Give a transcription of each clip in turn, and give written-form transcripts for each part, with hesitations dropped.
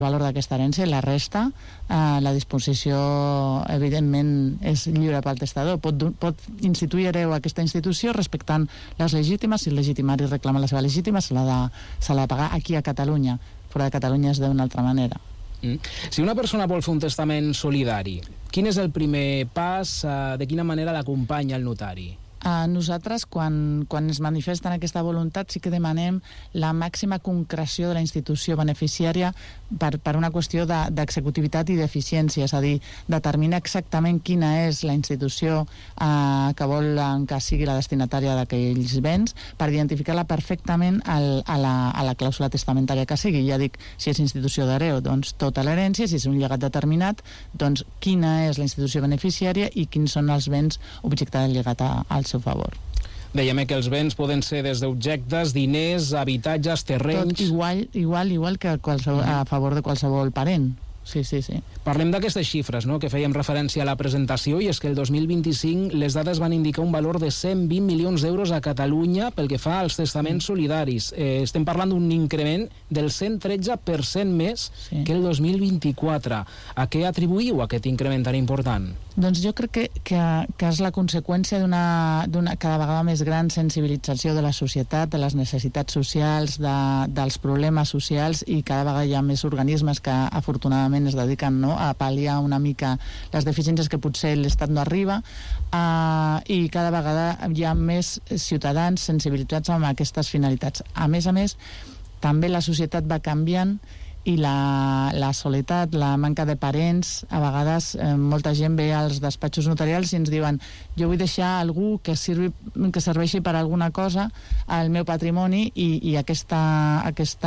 valor d'aquesta herència, i la resta, la disposició, evidentment, és lliure pel testador. Pot instituir hereu aquesta institució respectant les legítimes. Si el legitimari reclama la seva legítima, se l'ha de pagar aquí a Catalunya. Fora de Catalunya és d'una altra manera. Si una persona vol fer un testament solidari, quin és el primer pas? De quina manera l'acompanya el notari? Nosaltres, quan es manifesta aquesta voluntat, sí que demanem la màxima concreció de la institució beneficiària per una qüestió d'executivitat i d'eficiència, és a dir, determinar exactament quina és la institució que vol que sigui la destinatària d'aquells béns, per identificar-la perfectament a la clàusula testamentària que sigui. Ja dic, si és institució d'hereu, doncs tota l'herència; si és un llegat determinat, doncs quina és la institució beneficiària i quins són els béns objecte del llegat al seu favor. Dèiem que els béns poden ser des d'objectes, diners, habitatges, terrenys... Tot igual que a favor de qualsevol parent. Sí. Parlem d'aquestes xifres, no?, que fèiem referència a la presentació, i és que el 2025 les dades van indicar un valor de 120 milions d'euros a Catalunya pel que fa als testaments solidaris. Estem parlant d'un increment del 113% més que el 2024. A què atribuïu aquest increment tan important? Doncs jo crec que és la conseqüència d'una cada vegada més gran sensibilització de la societat, de les necessitats socials, dels problemes socials, i cada vegada hi ha més organismes que afortunadament es dediquen a pal·liar una mica les deficiències que potser l'Estat no arriba, i cada vegada hi ha més ciutadans sensibilitzats amb aquestes finalitats. A més, també la societat va canviant, i la soledat, la manca de parents, a vegades molta gent ve als despatxos notarials i ens diuen: jo vull deixar algú que serveixi per alguna cosa al meu patrimoni, i aquesta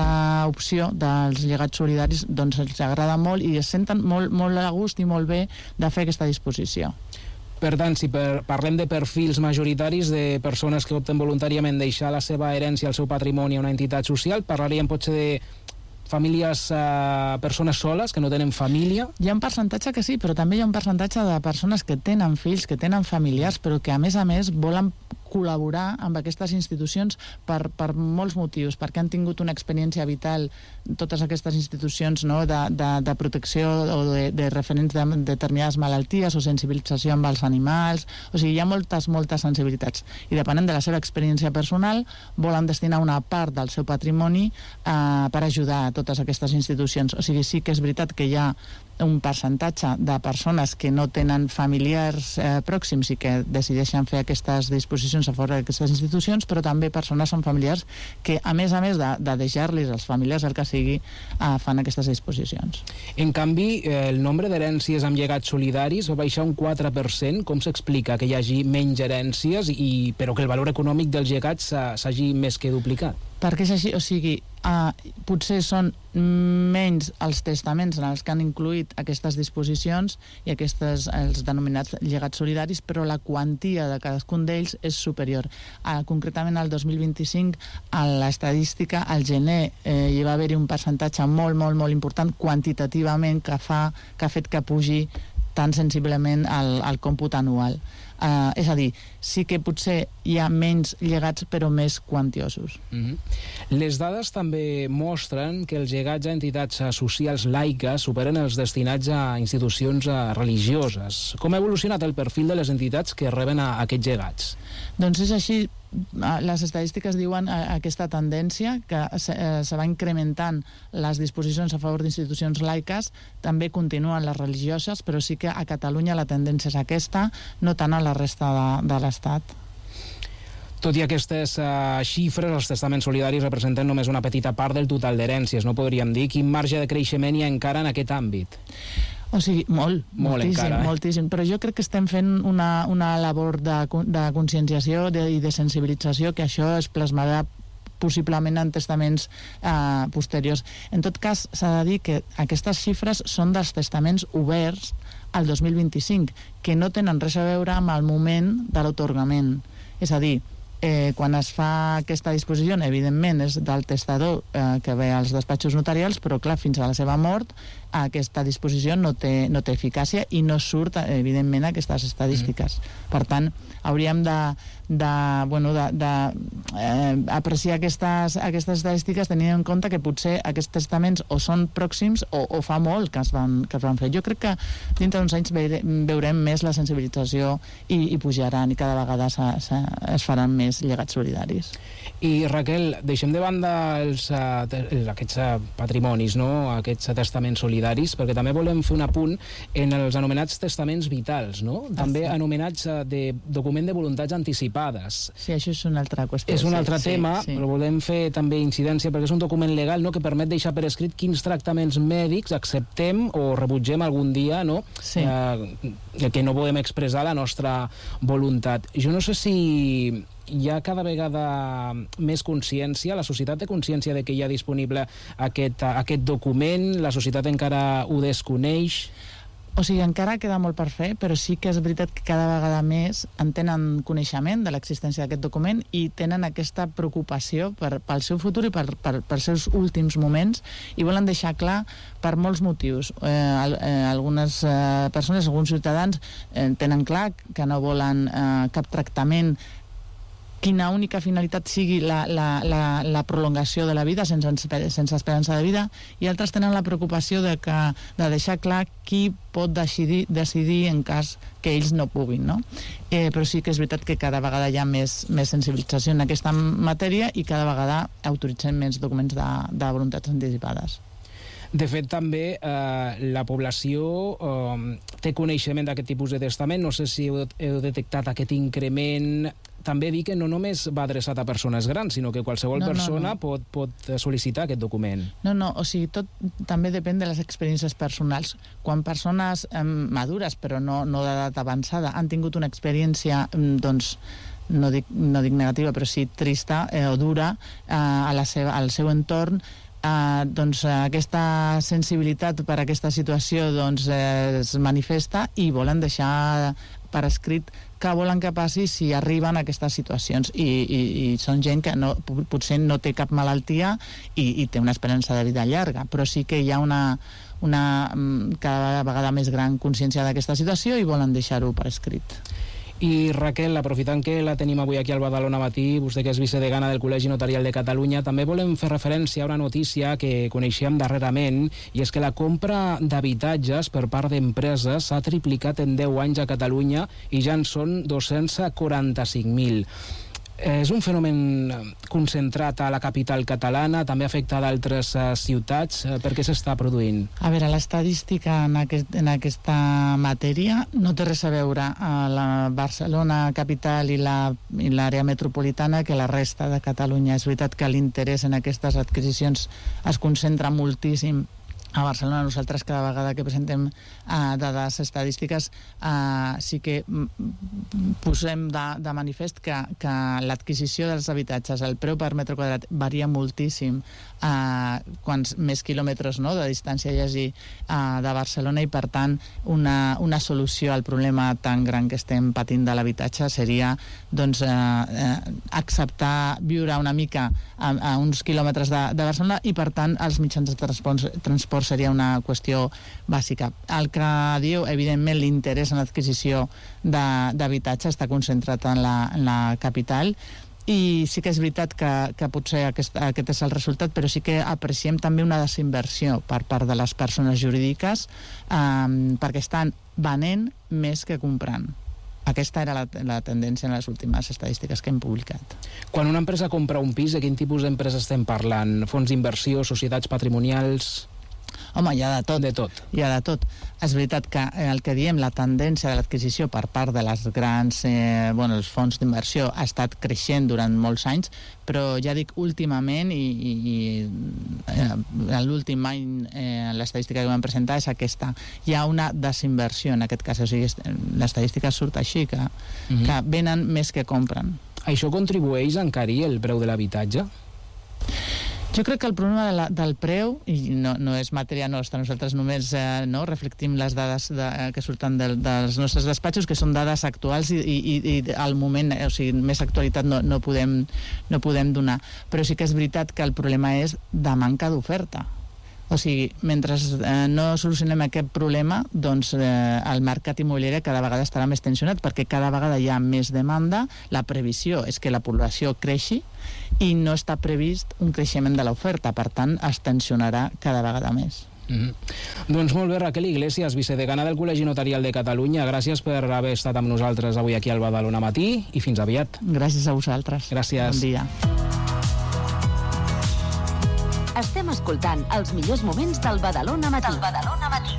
opció dels llegats solidaris doncs els agrada molt i es senten molt a gust i molt bé de fer aquesta disposició. Per tant, si parlem de perfils majoritaris de persones que opten voluntàriament deixar la seva herència, el seu patrimoni a una entitat social, parlaríem potser de famílies, persones soles que no tenen família? Hi ha un percentatge que sí, però també hi ha un percentatge de persones que tenen fills, que tenen familiars, però que a més volen col·laborar amb aquestes institucions per molts motius, perquè han tingut una experiència vital, totes aquestes institucions, de protecció o de referents de determinades malalties o sensibilització amb els animals. O sigui, hi ha moltes sensibilitats, i depenent de la seva experiència personal volen destinar una part del seu patrimoni per ajudar a totes aquestes institucions. O sigui, sí que és veritat que hi ha un percentatge de persones que no tenen familiars pròxims i que decideixen fer aquestes disposicions a favor d'aquestes institucions, però també persones amb familiars que, a més de deixar-los als familiars el que sigui, fan aquestes disposicions. En canvi, el nombre d'herències amb llegats solidaris va baixar un 4%. Com s'explica que hi hagi menys herències, però que el valor econòmic dels llegats s'hagi més que duplicat? Perquè és així, o sigui, potser són menys els testaments en els que han incluït aquestes disposicions i els denominats llegats solidaris, però la quantia de cadascun d'ells és superior. Concretament al 2025, a l'estadística, al gener hi va haver-hi un percentatge molt important quantitativament que ha fet que pugi tan sensiblement al còmput anual. És a dir, sí que potser hi ha menys llegats però més quantiosos. Les dades també mostren que els llegats a entitats socials laiques superen els destinats a institucions religioses. Com ha evolucionat el perfil de les entitats que reben aquests llegats? Doncs és així. Les estadístiques diuen aquesta tendència, que se va incrementant les disposicions a favor d'institucions laiques, també continuen les religioses, però sí que a Catalunya la tendència és aquesta, no tant a la resta de l'Estat. Tot i aquestes xifres, els testaments solidaris representen només una petita part del total d'herències, no podríem dir? Quin marge de creixement hi ha encara en aquest àmbit? O sigui, moltíssim, però jo crec que estem fent una labor de conscienciació i de sensibilització, que això es plasmarà possiblement en testaments posteriors. En tot cas, s'ha de dir que aquestes xifres són dels testaments oberts al 2025, que no tenen res a veure amb el moment de l'atorgament. És a dir, quan es fa aquesta disposició, evidentment és del testador que ve als despatxos notarials, però clar, fins a la seva mort aquesta disposició no té eficàcia i no surt, evidentment, aquestes estadístiques. Per tant, hauríem apreciar aquestes estadístiques tenint en compte que potser aquests testaments o són pròxims o fa molt que es van fer. Jo crec que dintre d'uns anys veurem més la sensibilització i pujaran, i cada vegada es faran més llegats solidaris. I Raquel, deixem de banda aquests patrimonis, no? Aquests testaments solidaris, perquè també volem fer un apunt en els anomenats testaments vitals, no? També anomenats de document de voluntats anticipades. Sí, això és una altra qüestió. És un altre tema, però volem fer també incidència, perquè és un document legal, no?, que permet deixar per escrit quins tractaments mèdics acceptem o rebutgem algun dia, no? Sí. Que no podem expressar la nostra voluntat. Jo no sé si hi ha cada vegada més consciència, la societat té consciència de que hi ha disponible aquest document, la societat encara ho desconeix? O sigui, encara queda molt per fer, però sí que és veritat que cada vegada més en tenen coneixement de l'existència d'aquest document i tenen aquesta preocupació pel seu futur i pels seus últims moments, i volen deixar clar per molts motius. Algunes persones, alguns ciutadans tenen clar que no volen cap tractament quina única finalitat sigui la prolongació de la vida sense esperança de vida, i altres tenen la preocupació de deixar clar qui pot decidir en cas que ells no puguin, no? Però sí que és veritat que cada vegada hi ha més sensibilització en aquesta matèria i cada vegada autoritzem més documents de voluntats anticipades. De fet, també la població té coneixement d'aquest tipus de testament. No sé si heu detectat aquest increment. També dir que no només va adreçat a persones grans, sinó que qualsevol persona pot sol·licitar aquest document. O sigui, tot també depèn de les experiències personals. Quan persones madures, però no d'edat avançada, han tingut una experiència, doncs, no dic negativa, però sí trista o dura al seu entorn, doncs aquesta sensibilitat per a aquesta situació doncs es manifesta i volen deixar per escrit que volen que passi si arriben a aquestes situacions, i són gent que potser no té cap malaltia i té una esperança de vida llarga, però sí que hi ha una cada vegada més gran consciència d'aquesta situació i volen deixar-ho per escrit. I Raquel, aprofitant que la tenim avui aquí al Badalona Matí, vostè que és vicedegana del Col·legi Notarial de Catalunya, també volem fer referència a una notícia que coneixíem darrerament, i és que la compra d'habitatges per part d'empreses s'ha triplicat en 10 anys a Catalunya i ja en són 245.000. És un fenomen concentrat a la capital catalana, també afecta d'altres ciutats. Per què s'està produint? A veure, l'estadística en aquesta matèria no té res a veure a la Barcelona capital i l'àrea metropolitana que la resta de Catalunya. És veritat que l'interès en aquestes adquisicions es concentra moltíssim a Barcelona. Nosaltres cada vegada que presentem dades estadístiques sí que posem de manifest que l'adquisició dels habitatges, el preu per metre quadrat varia moltíssim quants més quilòmetres de distància hi hagi de Barcelona, i per tant una solució al problema tan gran que estem patint de l'habitatge seria doncs acceptar viure una mica a uns quilòmetres de Barcelona, i per tant els mitjans de transport seria una qüestió bàsica. El que diu, evidentment, l'interès en l'adquisició d'habitatge està concentrat en la capital, i sí que és veritat que potser aquest és el resultat, però sí que apreciem també una desinversió per part de les persones jurídiques, perquè estan venent més que comprant. Aquesta era la tendència en les últimes estadístiques que hem publicat. Quan una empresa compra un pis, de quin tipus d'empresa estem parlant? Fons d'inversió, societats patrimonials? Home, hi ha de tot. De tot. Hi ha de tot. És veritat que el que diem, la tendència de l'adquisició per part de les grans, els fons d'inversió ha estat creixent durant molts anys, però ja dic, últimament, i l'últim any l'estadística que vam presentar és aquesta. Hi ha una desinversió en aquest cas, o sigui, l'estadística surt així, que venen més que compren. Això contribueix a encarir el preu de l'habitatge? Jo crec que el problema del preu, i no és matèria nostra, nosaltres només reflectim les dades que surten dels nostres despatxos, que són dades actuals, i al moment, o sigui, més actualitat no podem donar. Però sí que és veritat que el problema és de manca d'oferta. O sigui, mentre no solucionem aquest problema, doncs el mercat immobiliari cada vegada estarà més tensionat, perquè cada vegada hi ha més demanda. La previsió és que la població creixi i no està previst un creixement de l'oferta, per tant es tensionarà cada vegada més. Doncs molt bé, Raquel Iglesias, vicedecana del Col·legi Notarial de Catalunya, gràcies per haver estat amb nosaltres avui aquí al Badalona Matí i fins aviat. Gràcies a vosaltres. Gràcies. Bon dia. Estem escoltant els millors moments del Badalona Matí.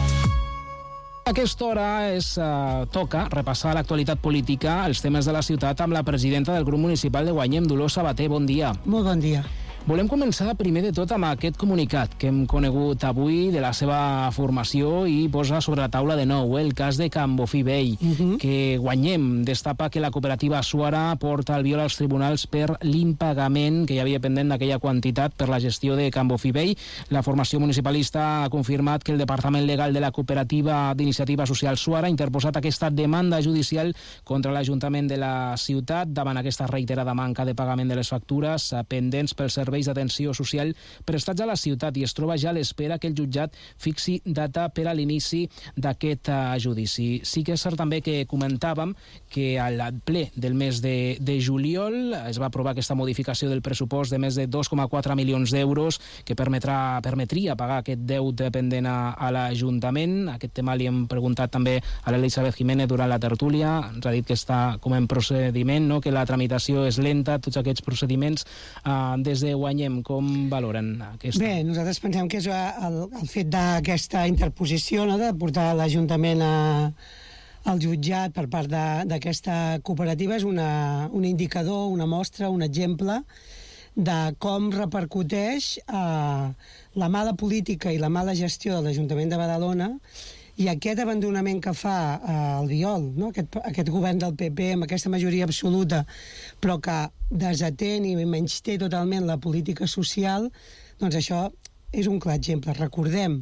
A aquesta hora toca repassar l'actualitat política, els temes de la ciutat, amb la presidenta del grup municipal de Guanyem, Dolors Sabater. Bon dia. Molt bon dia. Volem començar primer de tot amb aquest comunicat que hem conegut avui de la seva formació i posa sobre la taula de nou el cas de Can Bofí Vell, que Guanyem destapa que la cooperativa Suara porta el viol als tribunals per l'impagament que hi havia pendent d'aquella quantitat per la gestió de Can Bofí Vell. La formació municipalista ha confirmat que el Departament Legal de la Cooperativa d'Iniciativa Social Suara ha interposat aquesta demanda judicial contra l'Ajuntament de la ciutat davant aquesta reiterada manca de pagament de les factures pendents pels serveis d'atenció social prestats a la ciutat, i es troba ja a l'espera que el jutjat fixi data per a l'inici d'aquest judici. Sí que és cert també que comentàvem que al ple del mes de juliol es va aprovar aquesta modificació del pressupost de més de 2,4 milions d'euros que permetria pagar aquest deute pendent a l'Ajuntament. Aquest tema li hem preguntat també a l'Elisabeth Jiménez durant la tertúlia. Ens ha dit que està com en procediment, no? Que la tramitació és lenta, tots aquests procediments. Des de Guanyem, com valoren aquesta? Bé, nosaltres pensem que és el fet d'aquesta interposició, no?, de portar l'Ajuntament al jutjat per part d'aquesta cooperativa és un indicador, una mostra, un exemple de com repercuteix la mala política i la mala gestió de l'Ajuntament de Badalona i aquest abandonament que fa el Biol, no? Aquest govern del PP amb aquesta majoria absoluta, però que desatén i menysté totalment la política social, doncs això és un clar exemple. Recordem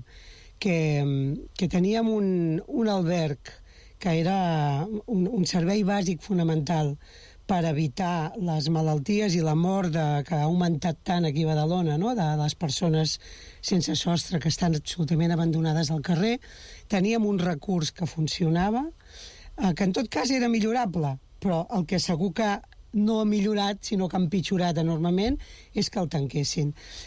que teníem un alberg que era un servei bàsic fonamental per evitar les malalties i la mort que ha augmentat tant aquí a Badalona, no?, de les persones sense sostre que estan absolutament abandonades al carrer. Teníem un recurs que funcionava, que en tot cas era millorable, però el que segur que no ha millorat, sinó que ha empitjorat enormement, és que el tanquessin.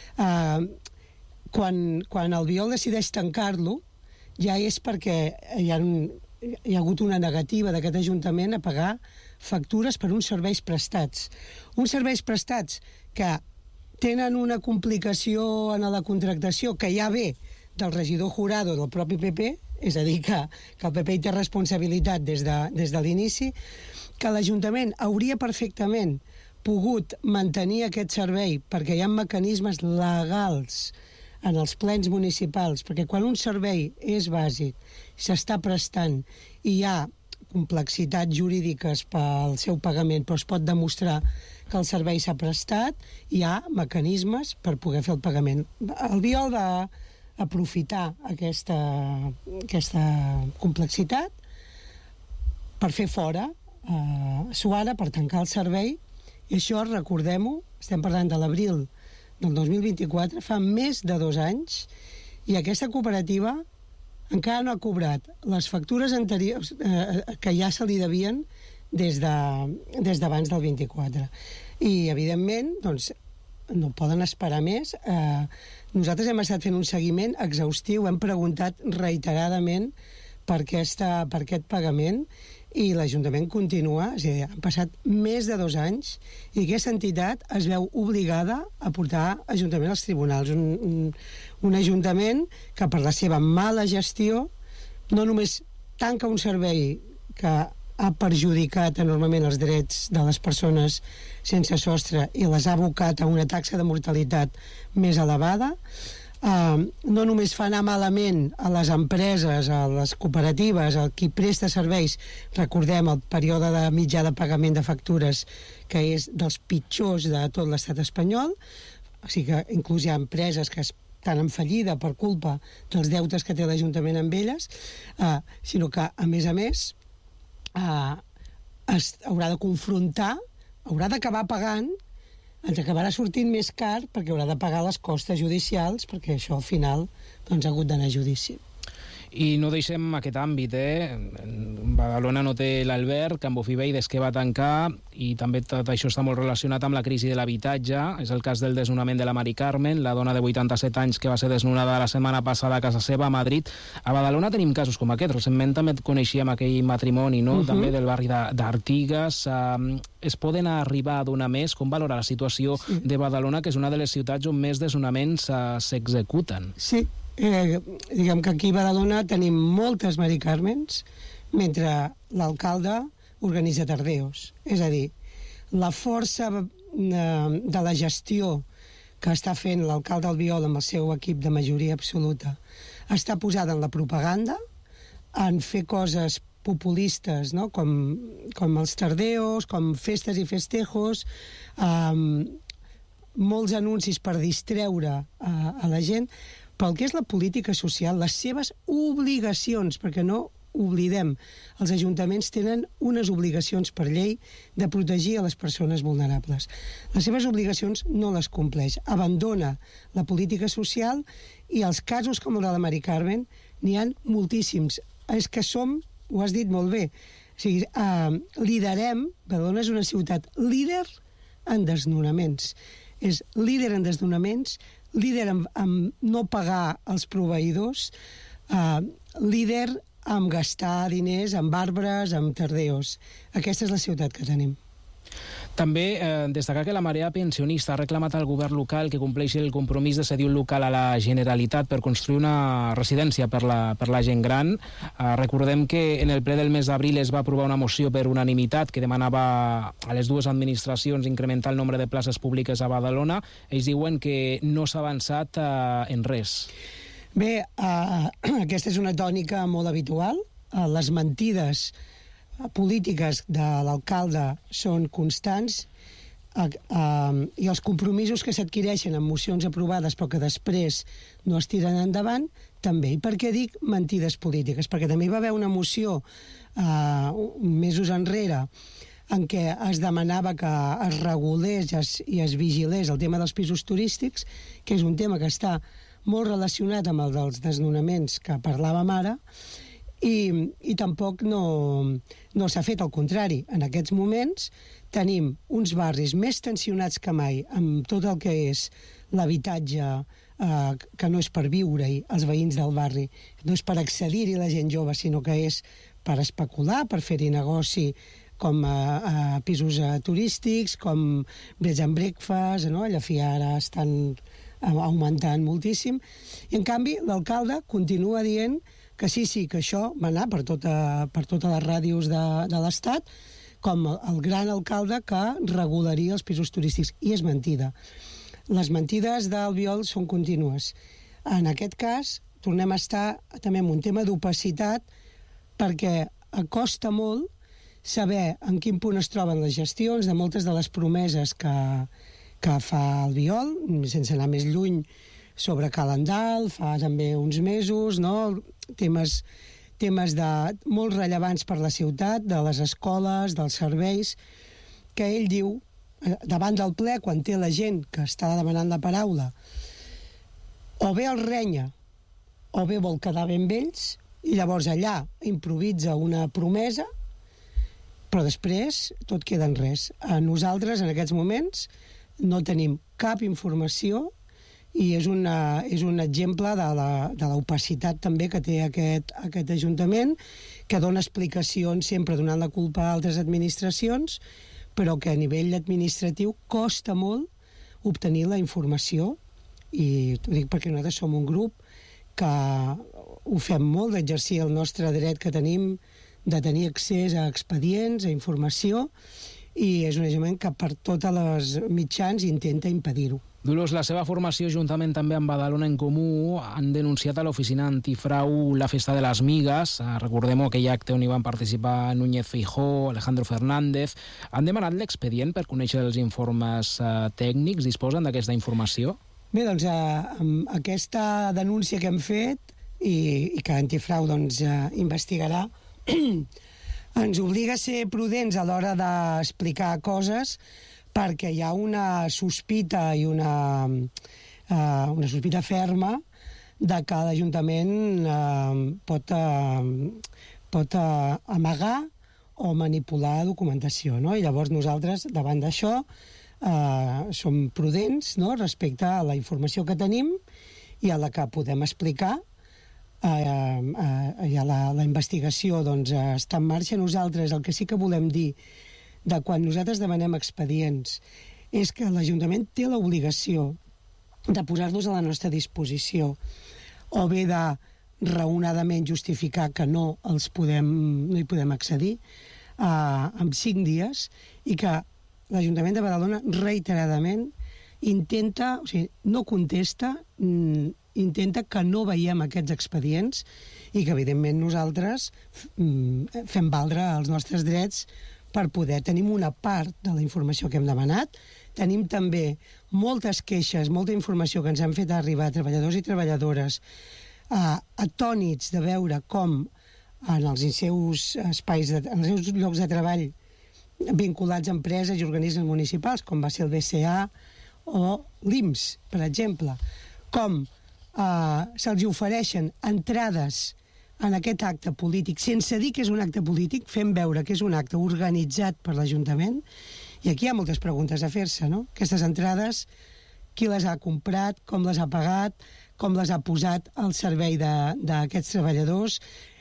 Quan el Biol decideix tancar-lo, ja és perquè hi ha hagut una negativa d'aquest Ajuntament a pagar factures per uns serveis prestats. Uns serveis prestats que tenen una complicació en la contractació que ja ve del regidor Jurado del propi PP, és a dir, que el PP hi té responsabilitat des de l'inici, que l'Ajuntament hauria perfectament pogut mantenir aquest servei perquè hi ha mecanismes legals en els plens municipals, perquè quan un servei és bàsic, s'està prestant i hi ha complexitats jurídiques pel seu pagament, però es pot demostrar que el servei s'ha prestat, hi ha mecanismes per poder fer el pagament. El Biol va aprofitar aquesta complexitat per fer fora Suara, per tancar el servei, i això, recordem-ho, estem parlant de l'abril del 2024, fa més de 2 anys, i aquesta cooperativa encara no ha cobrat les factures anteriors que ja se li devien des d'abans del 24. I, evidentment, doncs, no poden esperar més. Nosaltres hem estat fent un seguiment exhaustiu, hem preguntat reiteradament per aquest pagament, i l'Ajuntament continua, és a dir, han passat més de 2 anys i aquesta entitat es veu obligada a portar Ajuntament als tribunals. Un Ajuntament que per la seva mala gestió no només tanca un servei que ha perjudicat enormement els drets de les persones sense sostre i les ha abocat a una taxa de mortalitat més elevada, no només fa anar malament a les empreses, a les cooperatives, a qui presta serveis. Recordem el període de mitjà de pagament de factures, que és dels pitjors de tot l'estat espanyol, o sigui que inclús hi ha empreses que estan en fallida per culpa dels deutes que té l'Ajuntament amb elles, sinó que, a més, haurà de confrontar, haurà d'acabar pagant ens acabarà sortint més car perquè haurà de pagar les costes judicials, perquè això al final doncs, ha hagut d'anar a judici. I no deixem aquest àmbit, Badalona no té l'Albert, Can Bofill que va tancar, i també tot això està molt relacionat amb la crisi de l'habitatge. És el cas del desnonament de la Mari Carmen, la dona de 87 anys que va ser desnonada la setmana passada a casa seva, a Madrid. A Badalona tenim casos com aquest. Recentment també coneixíem aquell matrimoni, no? També del barri d'Artigues. Es poden arribar a donar més? Com valora la situació de Badalona, que és una de les ciutats on més desnonaments s'executen? Sí, diguem que aquí a Badalona tenim moltes Mari Carmens, mentre l'alcalde organitza tardeos. És a dir, la força de la gestió que està fent l'alcalde Albiol amb el seu equip de majoria absoluta està posada en la propaganda, en fer coses populistes, no? com els tardeos, com festes i festejos, molts anuncis per distreure a la gent, però el que és la política social, les seves obligacions, perquè no oblidem, els ajuntaments tenen unes obligacions per llei de protegir a les persones vulnerables. Les seves obligacions no les compleix, abandona la política social, i els casos com el de la Mari Carmen n'hi ha moltíssims. És que som, ho has dit molt bé, o sigui, liderem, Badalona és una ciutat líder en desnonaments. És líder en desnonaments, líder en no pagar els proveïdors, líder en gastar diners en arbres, en tardeos. Aquesta és la ciutat que tenim. També destacar que la Marea Pensionista ha reclamat al govern local que compleixi el compromís de cedir un local a la Generalitat per construir una residència per la gent gran. Recordem que en el ple del mes d'abril es va aprovar una moció per unanimitat que demanava a les dues administracions incrementar el nombre de places públiques a Badalona. Ells diuen que no s'ha avançat en res. Bé, aquesta és una tònica molt habitual. Les mentides polítiques de l'alcalde són constants, i els compromisos que s'adquireixen en mocions aprovades però que després no es tiren endavant, també. I per què dic mentides polítiques? Perquè també hi va haver una moció mesos enrere en què es demanava que es regulés i es vigilés el tema dels pisos turístics, que és un tema que està molt relacionat amb el dels desnonaments que parlàvem ara, i tampoc no s'ha fet, al contrari. En aquests moments tenim uns barris més tensionats que mai amb tot el que és l'habitatge, que no és per viure-hi els veïns del barri, no és per accedir-hi la gent jove, sinó que és per especular, per fer-hi negoci, com a pisos turístics, com beds and breakfast, no? Allà ara estan augmentant moltíssim. I, en canvi, l'alcalde continua dient que sí, que això va anar per totes les ràdios de l'Estat, com el gran alcalde que regularia els pisos turístics. I és mentida. Les mentides d'Albiol són contínues. En aquest cas, tornem a estar també en un tema d'opacitat, perquè costa molt saber en quin punt es troben les gestions de moltes de les promeses que fa Albiol, sense anar més lluny, sobre Calendal, fa també uns mesos, no? Temes molt rellevants per la ciutat, de les escoles, dels serveis, que ell diu, davant del ple, quan té la gent que està demanant la paraula, o bé el renya, o bé vol quedar ben amb ells, i llavors allà improvisa una promesa, però després tot queda en res. Nosaltres, en aquests moments, no tenim cap informació, i és un exemple de l'opacitat també que té aquest Ajuntament, que dona explicacions sempre donant la culpa a altres administracions, però que a nivell administratiu costa molt obtenir la informació, i t'ho dic perquè nosaltres som un grup que ho fem molt, d'exercir el nostre dret que tenim de tenir accés a expedients, a informació, i és un Ajuntament que per totes les mitjans intenta impedir-ho. Dolors, la seva formació, juntament també amb Badalona en Comú, han denunciat a l'oficina antifrau la festa de les migues. Recordem-ho, aquell acte on hi van participar Núñez Feijóo, Alejandro Fernández. Han demanat l'expedient per conèixer els informes tècnics? Disposen d'aquesta informació? Bé, doncs, amb aquesta denúncia que hem fet i que Antifrau investigarà, ens obliga a ser prudents a l'hora d'explicar coses, perquè hi ha una sospita i una sospita ferma de que l'Ajuntament pot amagar o manipular documentació, no? I llavors nosaltres, davant d'això, som prudents, no?, respecte a la informació que tenim i a la que podem explicar. La investigació doncs, està en marxa. Nosaltres el que sí que volem dir de quan nosaltres demanem expedients és que l'Ajuntament té l'obligació de posar-los a la nostra disposició o bé de raonadament justificar que no hi podem accedir en 5 dies i que l'Ajuntament de Badalona reiteradament intenta, o sigui, no contesta, intenta que no veiem aquests expedients i que, evidentment, nosaltres fem valdre els nostres drets per poder. Tenim una part de la informació que hem demanat, tenim també moltes queixes, molta informació que ens han fet arribar treballadors i treballadores atònits de veure com en els seus espais, en els seus llocs de treball vinculats a empreses i organismes municipals, com va ser el BCA o l'IMS, per exemple, com se'ls ofereixen entrades en aquest acte polític, sense dir que és un acte polític, fent veure que és un acte organitzat per l'Ajuntament, i aquí hi ha moltes preguntes a fer-se, no? Aquestes entrades, qui les ha comprat, com les ha pagat, com les ha posat al servei d'aquests treballadors,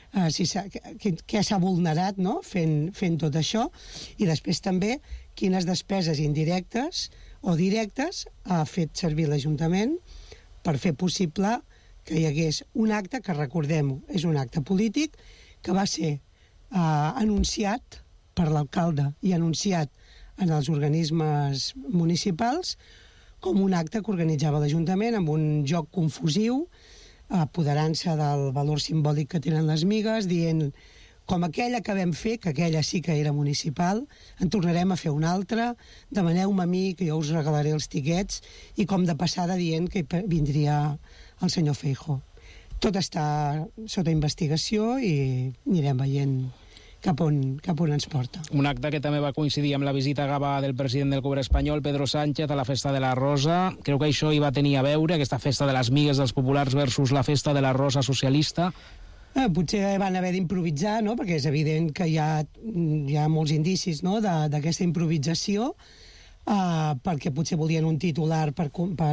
què s'ha vulnerat, no?, fent tot això, i després també quines despeses indirectes o directes ha fet servir l'Ajuntament per fer possible que hi hagués un acte que, recordem-ho, és un acte polític que va ser anunciat per l'alcalde i anunciat en els organismes municipals com un acte que organitzava l'Ajuntament amb un joc confusiu, apoderant-se del valor simbòlic que tenen les migues, dient com aquella que vam fer, que aquella sí que era municipal, en tornarem a fer una altra, demaneu-me a mi que jo us regalaré els tiquets, i com de passada dient que vindria el senyor Feijóo. Tot està sota investigació i anirem veient cap on ens porta. Un acte que també va coincidir amb la visita a Gavà del president del govern espanyol, Pedro Sánchez, a la Festa de la Rosa. Creu que això hi va tenir a veure, aquesta festa de les migues dels populars versus la festa de la Rosa socialista? Potser van haver d'improvisar, no?, perquè és evident que hi ha molts indicis, no?, d'aquesta improvisació, perquè potser volien un titular per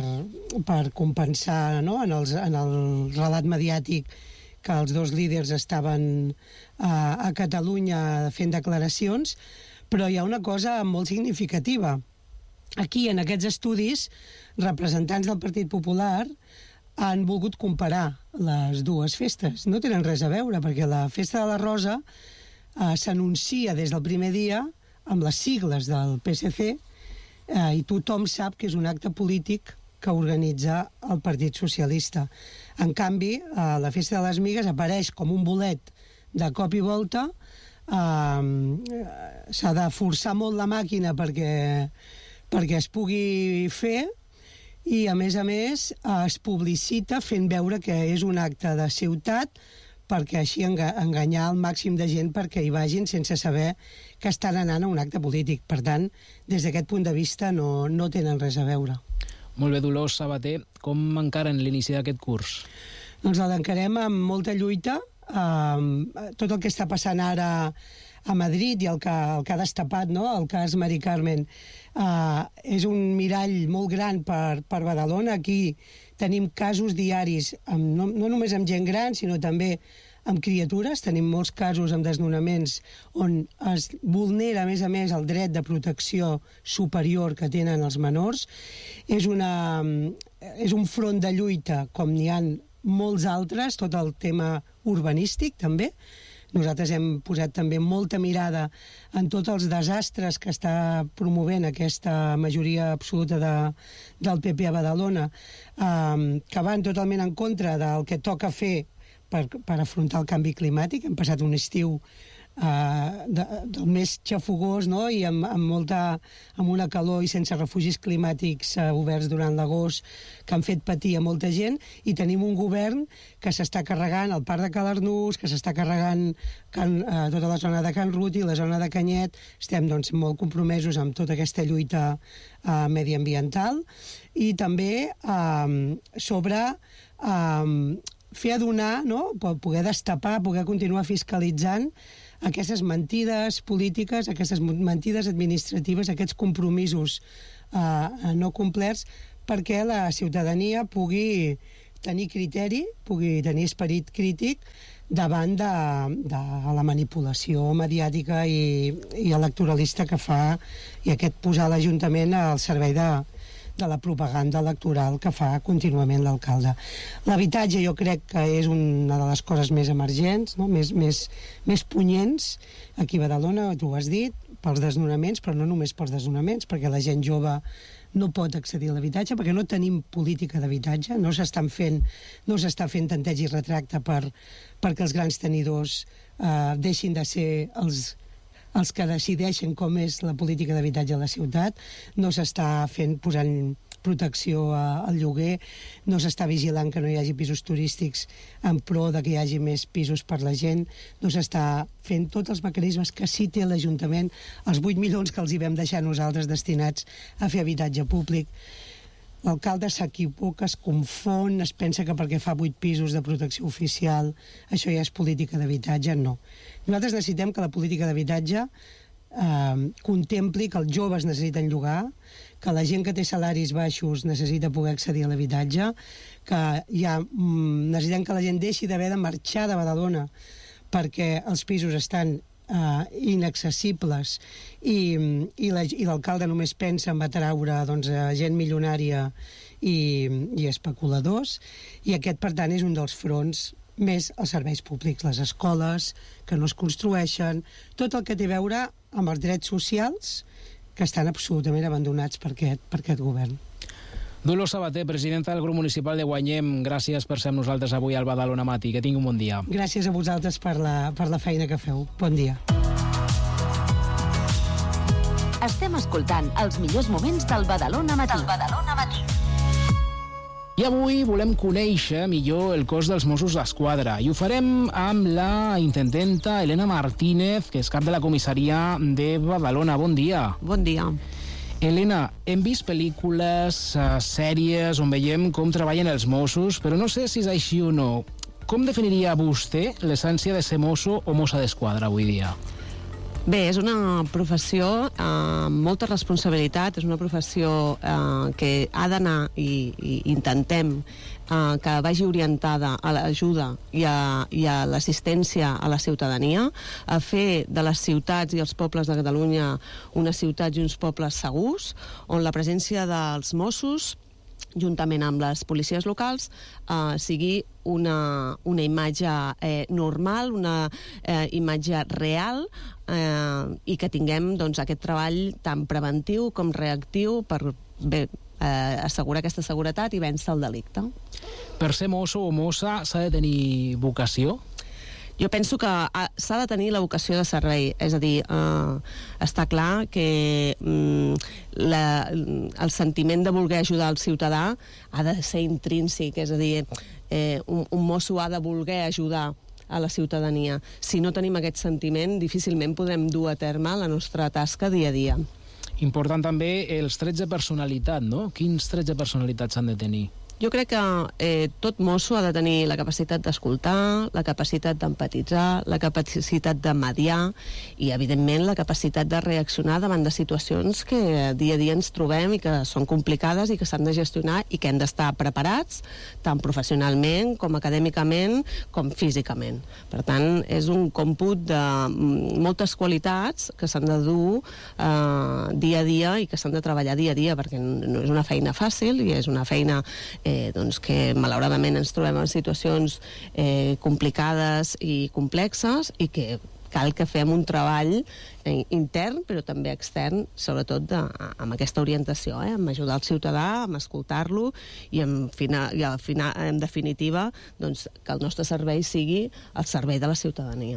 compensar, no?, en el relat mediàtic que els dos líders estaven a Catalunya fent declaracions, però hi ha una cosa molt significativa. Aquí, en aquests estudis, representants del Partit Popular han volgut comparar les dues festes. No tenen res a veure, perquè la Festa de la Rosa s'anuncia des del primer dia amb les sigles del PSC i tothom sap que és un acte polític que organitza el Partit Socialista. En canvi, la Festa de les Migues apareix com un bolet de cop i volta, s'ha de forçar molt la màquina perquè es pugui fer, i a més es publicita fent veure que és un acte de ciutat perquè així enganyar el màxim de gent perquè hi vagin sense saber que estan anant a un acte polític. Per tant, des d'aquest punt de vista no tenen res a veure. Molt bé, Dolors Sabater, com encaren l'inici d'aquest curs? Doncs l'encarem amb molta lluita. Tot el que està passant ara a Madrid i el que ha destapat, no?, el cas Mari Carmen, és un mirall molt gran per Badalona. Aquí tenim casos diaris, no només amb gent gran, sinó també amb criatures. Tenim molts casos amb desnonaments on es vulnera, a més, el dret de protecció superior que tenen els menors. És un front de lluita, com n'hi ha molts altres, tot el tema urbanístic, també. Nosaltres hem posat també molta mirada en tots els desastres que està promovent aquesta majoria absoluta del PP a Badalona, que van totalment en contra del que toca fer per afrontar el canvi climàtic. Hem passat un estiu del més xafogós, no? I amb una calor i sense refugis climàtics oberts durant l'agost que han fet patir a molta gent, i tenim un govern que s'està carregant el parc de Ca l'Arnús, que s'està carregant tota la zona de Can Ruti, la zona de Canyet. Estem doncs, molt compromesos amb tota aquesta lluita mediambiental, i també sobre fer adonar, no? Poder destapar, poder continuar fiscalitzant aquestes mentides polítiques, aquestes mentides administratives, aquests compromisos no complerts, perquè la ciutadania pugui tenir criteri, pugui tenir esperit crític davant de la manipulació mediàtica i electoralista que fa, i aquest posar l'Ajuntament al servei de la propaganda electoral que fa contínuament l'alcalde. L'habitatge jo crec que és una de les coses més emergents, no? més punyents aquí a Badalona, tu ho has dit, pels desnonaments, però no només pels desnonaments, perquè la gent jove no pot accedir a l'habitatge, perquè no tenim política d'habitatge, no s'està fent tanteig i retracte perquè els grans tenidors deixin de ser els que decideixen com és la política d'habitatge a la ciutat, no s'està posant protecció al lloguer, no s'està vigilant que no hi hagi pisos turístics en pro de que hi hagi més pisos per la gent, no s'està fent tots els mecanismes que sí té l'Ajuntament, els 8 milions que els hi vam deixar nosaltres destinats a fer habitatge públic. L'alcalde s'equivoca, es confon, es pensa que perquè fa 8 pisos de protecció oficial això ja és política d'habitatge. No. Nosaltres necessitem que la política d'habitatge contempli que els joves necessiten llogar, que la gent que té salaris baixos necessita poder accedir a l'habitatge, que necessitem que la gent deixi d'haver de marxar de Badalona perquè els pisos estan inaccessibles i l'alcalde només pensa en atraure gent milionària i especuladors, i aquest, per tant, és un dels fronts més els serveis públics, les escoles que no es construeixen, tot el que té a veure amb els drets socials que estan absolutament abandonats per aquest govern. Dolors Sabater, presidenta del grup municipal de Guanyem, gràcies per ser amb nosaltres avui al Badalona Matí. Que tingui un bon dia. Gràcies a vosaltres per la feina que feu. Bon dia. Estem escoltant els millors moments del Badalona Matí. I avui volem conèixer millor el cos dels Mossos d'Esquadra i ho farem amb la intendenta Elena Martínez, que és cap de la comissaria de Badalona. Bon dia. Bon dia. Elena, hem vist pel·lícules, sèries on veiem com treballen els Mossos, però no sé si és així o no. Com definiria vostè l'essència de ser mosso o mossa d'esquadra avui dia? Bé, és una professió amb molta responsabilitat, és una professió que ha d'anar i intentem que vagi orientada a l'ajuda i a l'assistència a la ciutadania, a fer de les ciutats i els pobles de Catalunya unes ciutats i uns pobles segurs, on la presència dels Mossos, juntament amb les policies locals, sigui una imatge normal, una imatge real, i que tinguem aquest treball tant preventiu com reactiu per assegurar aquesta seguretat i vèncer el delicte. Per ser mosso o mossa s'ha de tenir vocació? Jo penso que s'ha de tenir la vocació de servei, és a dir, està clar que el sentiment de voler ajudar el ciutadà ha de ser intrínsec, és a dir, un mosso ha de voler ajudar a la ciutadania. Si no tenim aquest sentiment, difícilment podrem dur a terme la nostra tasca dia a dia. Important també els trets de personalitat, no? Quins trets de personalitat s'han de tenir? Jo crec que tot mosso ha de tenir la capacitat d'escoltar, la capacitat d'empatitzar, la capacitat de mediar i, evidentment, la capacitat de reaccionar davant de situacions que dia a dia ens trobem i que són complicades i que s'han de gestionar i que hem d'estar preparats, tant professionalment com acadèmicament com físicament. Per tant, és un còmput de moltes qualitats que s'han de dur dia a dia i que s'han de treballar dia a dia, perquè no és una feina fàcil i és una feina que malauradament ens trobem en situacions complicades i complexes i que cal que fem un treball intern però també extern, sobretot amb aquesta orientació, amb ajudar el ciutadà, amb escoltar-lo i en definitiva que el nostre servei sigui al servei de la ciutadania.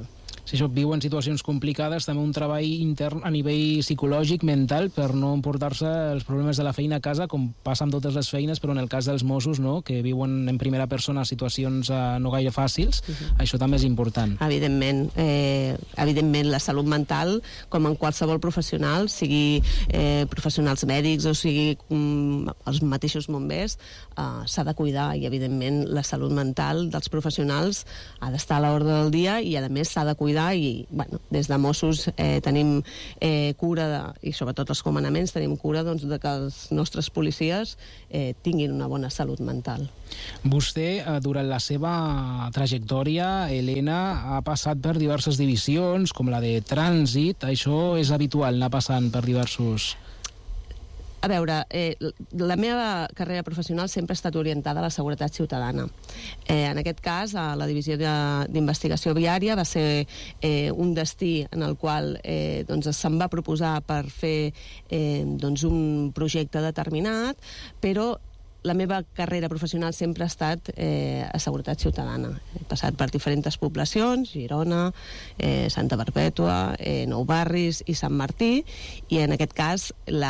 Si això viuen situacions complicades, també un treball intern a nivell psicològic, mental, per no emportar-se els problemes de la feina a casa, com passa amb totes les feines, però en el cas dels Mossos, no?, que viuen en primera persona situacions no gaire fàcils, això també és important. Evidentment, la salut mental, com en qualsevol professional, sigui professionals mèdics o sigui els mateixos bombers, s'ha de cuidar, i evidentment la salut mental dels professionals ha d'estar a l'ordre del dia, i a més s'ha de cuidar, i bueno, des de Mossos tenim cura, i sobretot els comandaments tenim cura, doncs, de que els nostres policies tinguin una bona salut mental. Vostè, durant la seva trajectòria, Helena, ha passat per diverses divisions, com la de trànsit. Això és habitual, anar passant per diversos... A veure, la meva carrera professional sempre ha estat orientada a la seguretat ciutadana. En aquest cas, a la divisió d'investigació viària va ser un destí en el qual se'm va proposar per fer un projecte determinat, però la meva carrera professional sempre ha estat a seguretat ciutadana. He passat per diferents poblacions, Girona, Santa Perpètua, Nou Barris i Sant Martí, i en aquest cas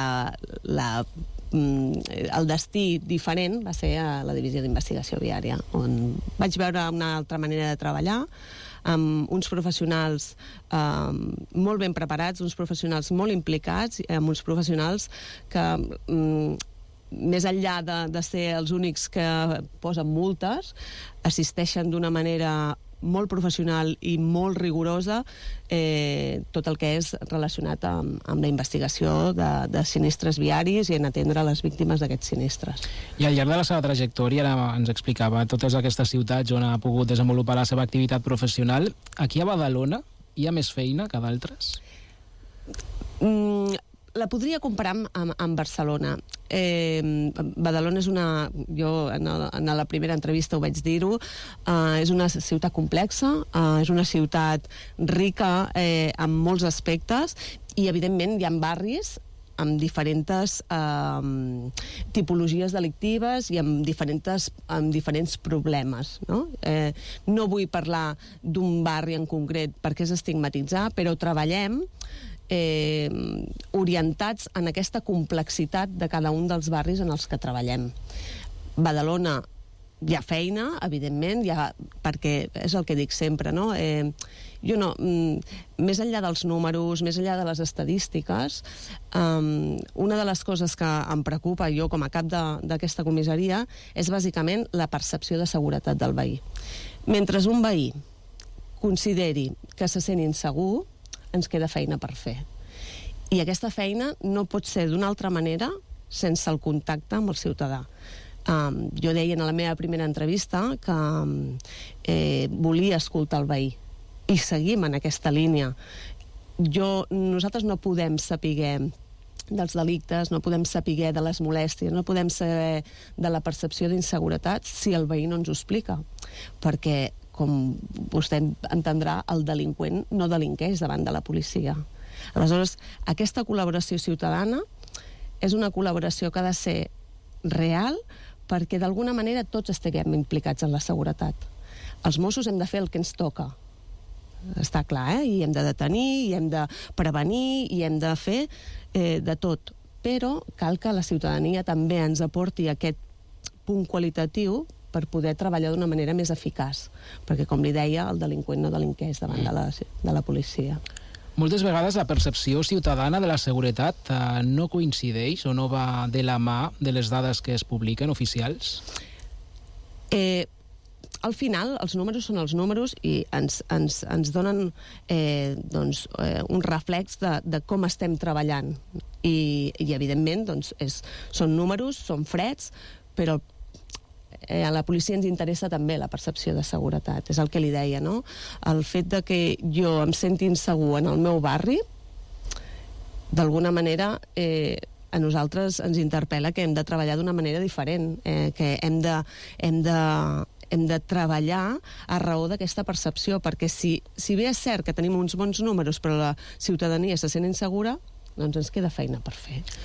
el destí diferent va ser a la divisió d'investigació viària, on vaig veure una altra manera de treballar, amb uns professionals molt ben preparats, uns professionals molt implicats, amb uns professionals que... més enllà de ser els únics que posen multes, assisteixen d'una manera molt professional i molt rigorosa tot el que és relacionat amb la investigació de sinistres viaris i en atendre les víctimes d'aquests sinistres. I al llarg de la seva trajectòria, ara ens explicava totes aquestes ciutats on ha pogut desenvolupar la seva activitat professional. Aquí a Badalona hi ha més feina que d'altres? La podria comparar amb Barcelona. Badalona és una... Jo en la primera entrevista ho vaig dir-ho, és una ciutat complexa, és una ciutat rica en molts aspectes, i evidentment hi ha barris amb diferents tipologies delictives i amb diferents problemes, no? No vull parlar d'un barri en concret perquè és estigmatitzar, però treballem orientats en aquesta complexitat de cada un dels barris en els que treballem. Badalona hi ha feina, evidentment, perquè és el que dic sempre, no? Més enllà dels números, més enllà de les estadístiques, una de les coses que em preocupa jo com a cap d'aquesta comissaria és bàsicament la percepció de seguretat del veí. Mentre un veí consideri que se sent insegur, ens queda feina per fer. I aquesta feina no pot ser d'una altra manera sense el contacte amb el ciutadà. Jo deia en la meva primera entrevista que volia escoltar el veí, i seguim en aquesta línia. Nosaltres no podem saber dels delictes, no podem saber de les molèsties, no podem saber de la percepció d'inseguretat si el veí no ens ho explica, perquè com vostè entendrà, el delinqüent no delinqueix davant de la policia. Aleshores, aquesta col·laboració ciutadana és una col·laboració que ha de ser real perquè d'alguna manera tots estiguem implicats en la seguretat. Els Mossos hem de fer el que ens toca, està clar, i hem de detenir, i hem de prevenir, i hem de fer de tot. Però cal que la ciutadania també ens aporti aquest punt qualitatiu per poder treballar d'una manera més eficaç, perquè, com li deia, el delinqüent no delinqueix davant de la policia. Moltes vegades la percepció ciutadana de la seguretat no coincideix o no va de la mà de les dades que es publiquen oficials? Al final, els números són els números i ens donen un reflex de com estem treballant. I evidentment, són números, són freds, però a la policia ens interessa també la percepció de seguretat. És el que li deia, no? El fet de que jo em senti insegur en el meu barri, d'alguna manera a nosaltres ens interpel·la que hem de treballar d'una manera diferent, que hem de treballar a raó d'aquesta percepció, perquè si bé és cert que tenim uns bons números però la ciutadania se sent insegura, doncs ens queda feina per fer.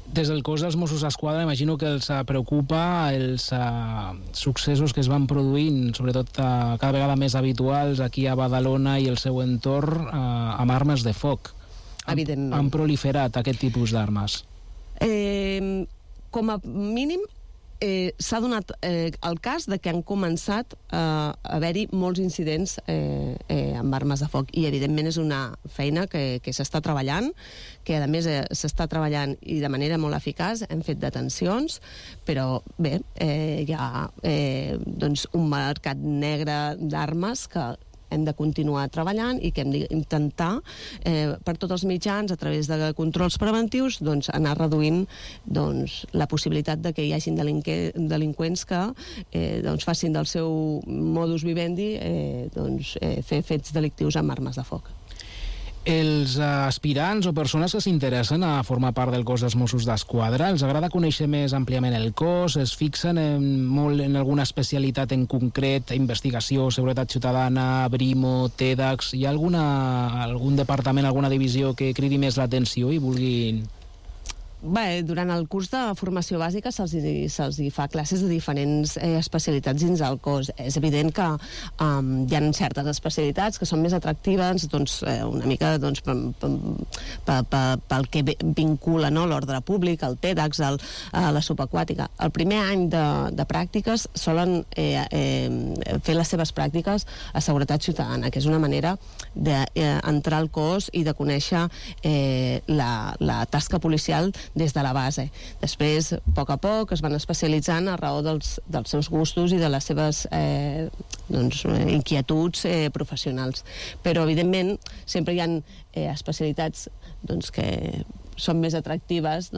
Des del cos dels Mossos d'Esquadra imagino que els preocupa els successos que es van produint, sobretot cada vegada més habituals aquí a Badalona i el seu entorn, amb armes de foc. Evidentment. Han proliferat aquest tipus d'armes. Com a mínim, s'ha donat el cas de que han començat a haver-hi molts incidents amb armes de foc, i evidentment és una feina que s'està treballant, que a més s'està treballant i de manera molt eficaç. Hem fet detencions, però bé, hi ha doncs un mercat negre d'armes que hem de continuar treballant i que hem d'intentar per tots els mitjans, a través de controls preventius, doncs, anar reduint la possibilitat de que hi hagin delinqüents que doncs, facin del seu modus vivendi fer fets delictius amb armes de foc. Els aspirants o persones que s'interessen a formar part del cos dels Mossos d'Esquadra, els agrada conèixer més àmpliament el cos? Es fixen molt en alguna especialitat en concret, investigació, seguretat ciutadana, Brimo, TEDx? Hi ha algun departament, alguna divisió que cridi més l'atenció i vulguin... Bé, durant el curs de formació bàsica se'ls fa classes de diferents especialitats dins del cos. És evident que hi ha certes especialitats que són més atractives, doncs, una mica doncs, pel que vincula, no?, l'ordre públic, el TEDx, la subaquàtica. El primer any de pràctiques solen fer les seves pràctiques a seguretat ciutadana, que és una manera d'entrar al cos i de conèixer la tasca policial des de la base. Després, a poc es van especialitzant a raó dels seus gustos i de les seves inquietuds professionals. Però, evidentment, sempre hi ha especialitats que són més atractives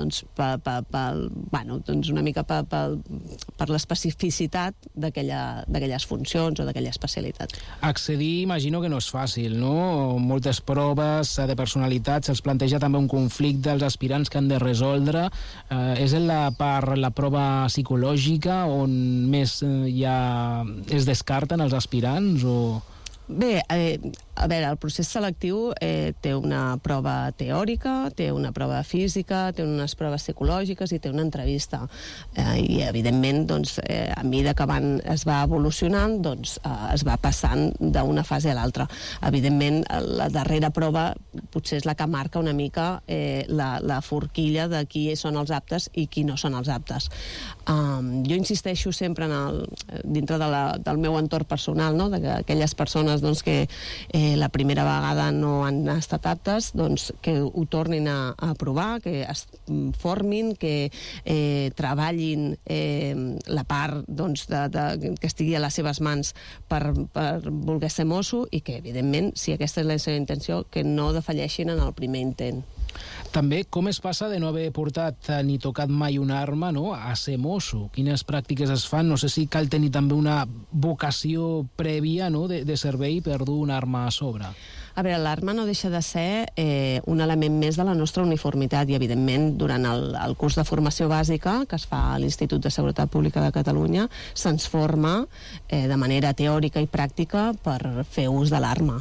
una mica per l'especificitat d'aquelles funcions o d'aquella especialitat. Accedir, imagino que no és fàcil, no? Moltes proves de personalitat, se'ls planteja també un conflicte als aspirants que han de resoldre. És en la prova psicològica on més ja es descarten els aspirants o...? Bé, a veure, el procés selectiu té una prova teòrica, té una prova física, té unes proves psicològiques i té una entrevista. I, evidentment, a mesura que es va evolucionant, es va passant d'una fase a l'altra. Evidentment, la darrera prova potser és la que marca una mica la forquilla de qui són els aptes i qui no són els aptes. Jo insisteixo sempre dintre del meu entorn personal, no?, d'aquelles persones que la primera vegada no han estat aptes, que ho tornin a provar, que es formin, que treballin la part que estigui a les seves mans per voler ser mosso, i que, evidentment, si aquesta és la seva intenció, que no defalleixin en el primer intent. També, com es passa de no haver portat ni tocat mai una arma, no?, a ser mosso? Quines pràctiques es fan? No sé si cal tenir també una vocació prèvia, no?, de servei per dur una arma a sobre. A veure, l'arma no deixa de ser un element més de la nostra uniformitat, i, evidentment, durant el curs de formació bàsica que es fa a l'Institut de Seguretat Pública de Catalunya, se'ns forma de manera teòrica i pràctica per fer ús de l'arma.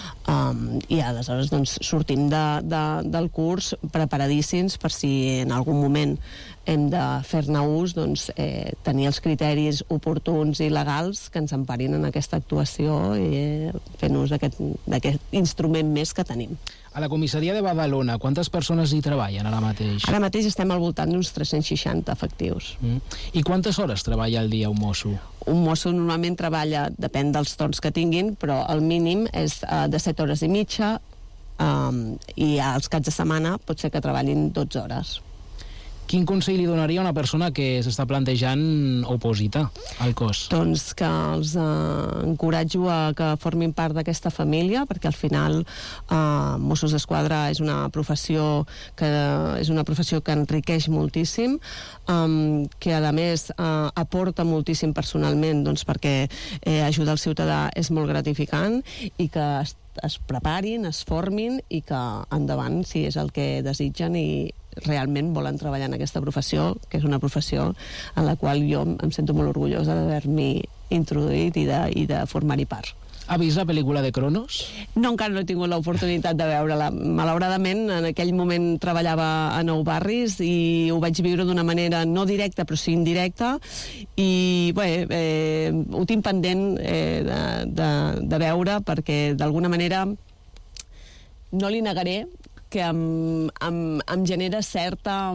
I aleshores sortim del curs preparadíssims per si en algun moment hem de fer-ne ús, tenir els criteris oportuns i legals que ens emparin en aquesta actuació i fent ús d'aquest instrument més que tenim. A la comissaria de Badalona, quantes persones hi treballen ara mateix? Ara mateix estem al voltant d'uns 360 efectius. I quantes hores treballa al dia un mosso? Un mosso normalment treballa, depèn dels torns que tinguin, però el mínim és de 7 hores i mitja, i als caps de setmana pot ser que treballin 12 hores. Quin consell li donaria a una persona que s'està plantejant opositar al cos? Doncs que els encoratjo a que formin part d'aquesta família, perquè al final Mossos d'Esquadra és una professió que enriqueix moltíssim, que a més aporta moltíssim personalment, perquè ajudar el ciutadà és molt gratificant, i que es preparin, es formin i que endavant, si és el que desitgen i realment volen treballar en aquesta professió, que és una professió en la qual jo em sento molt orgullosa d'haver-m'hi introduït i de formar-hi part. Ha vist la pel·lícula de Cronos? No, encara no he tingut l'oportunitat de veure-la. Malauradament, en aquell moment treballava a Nou Barris i ho vaig viure d'una manera no directa, però sí indirecta, i bé, ho tinc pendent de veure, perquè d'alguna manera no li negaré que em genera certa...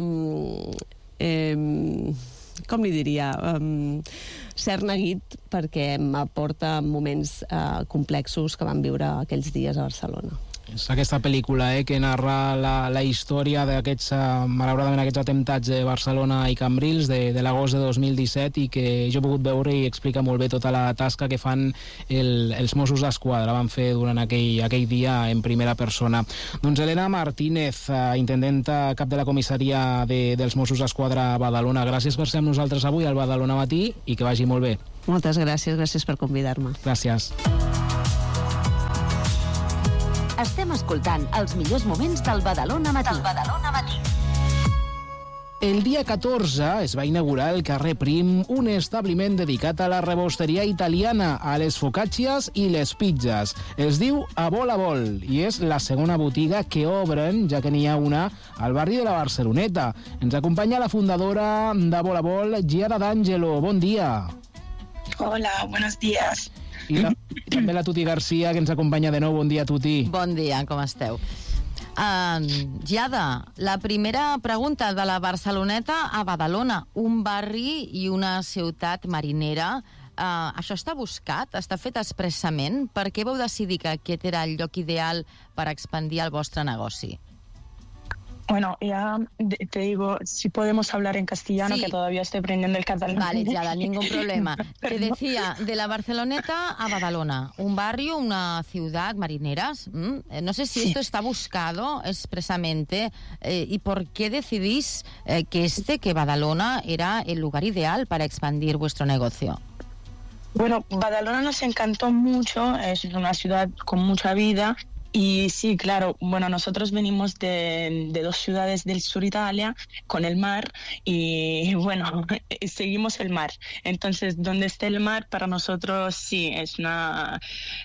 com li diria... cert neguit, perquè m'aporta moments complexos que van viure aquells dies a Barcelona. És aquesta pel·lícula que narra la història d'aquests, malauradament, aquests atemptats de Barcelona i Cambrils de l'agost de 2017, i que jo he pogut veure i explica molt bé tota la tasca que fan els Mossos d'Esquadra, van fer durant aquell dia en primera persona. Doncs Elena Martínez, intendenta cap de la comissaria dels Mossos d'Esquadra a Badalona, gràcies per ser amb nosaltres avui al Badalona Matí i que vagi molt bé. Moltes gràcies per convidar-me. Gràcies. Estem escoltant els millors moments del Badalona Matí. El dia 14 es va inaugurar al carrer Prim un establiment dedicat a la rebosteria italiana, a les focaccias i les pizzas. Es diu A Vol i és la segona botiga que obren, ja que n'hi ha una al barri de la Barceloneta. Ens acompanya la fundadora d'A Vol, Giada D'Angelo. Bon dia. Hola, buenos días. I també la Tuti Garcia, que ens acompanya de nou. Bon dia, Tuti. Bon dia, com esteu? Giada, la primera pregunta de la Barceloneta a Badalona, un barri i una ciutat marinera. Això està buscat? Està fet expressament? Per què vau decidir que aquest era el lloc ideal per expandir el vostre negoci? Bueno, ya te digo, si podemos hablar en castellano, sí, que todavía estoy aprendiendo el catalán. Vale, Giada, ningún problema. Te decía, de la Barceloneta a Badalona, un barrio, una ciudad marineras. No sé si esto está buscado expresamente y por qué decidís que Badalona era el lugar ideal para expandir vuestro negocio. Bueno, Badalona nos encantó mucho, es una ciudad con mucha vida. Y sí, claro, bueno, nosotros venimos de dos ciudades del sur Italia con el mar y bueno, seguimos el mar. Entonces, donde esté el mar para nosotros sí es una...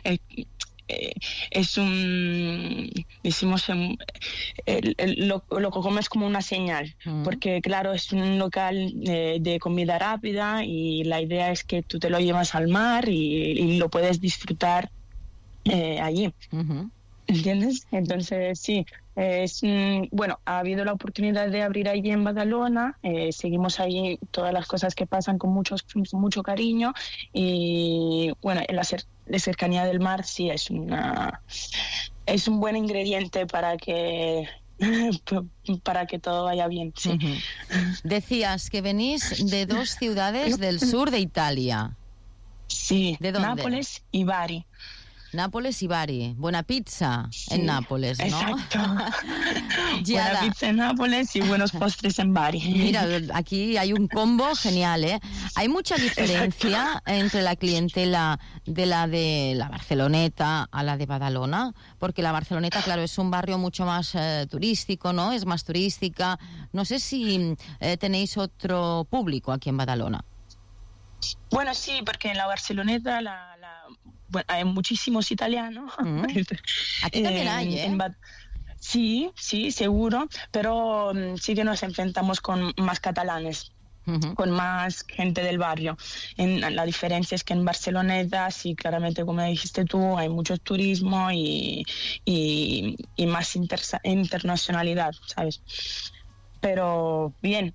es un, decimos, lo que como es como una señal, porque claro, es un local de comida rápida y la idea es que tú te lo llevas al mar y lo puedes disfrutar allí. ¿Entiendes? Entonces, sí, bueno, ha habido la oportunidad de abrir allí en Badalona, seguimos ahí todas las cosas que pasan con mucho cariño y, bueno, la cercanía del mar sí es un buen ingrediente para que todo vaya bien, sí. Decías que venís de dos ciudades del sur de Italia. Sí, ¿de dónde? Nápoles y Bari. Nápoles y Bari. Buena pizza en Nápoles, ¿no? Exacto. Buena pizza en Nápoles y buenos postres en Bari. Mira, aquí hay un combo genial, ¿eh? Hay mucha diferencia entre la clientela de la Barceloneta a la de Badalona, porque la Barceloneta, claro, es un barrio mucho más turístico, ¿no? Es más turística. No sé si tenéis otro público aquí en Badalona. Bueno, sí, porque en la Barceloneta bueno, hay muchísimos italianos. Aquí también hay, ¿eh? Sí, seguro, pero sí que nos enfrentamos con más catalanes, con más gente del barrio. La diferencia es que en Barceloneta, sí, claramente, como dijiste tú, hay mucho turismo y más internacionalidad, ¿sabes? Pero bien.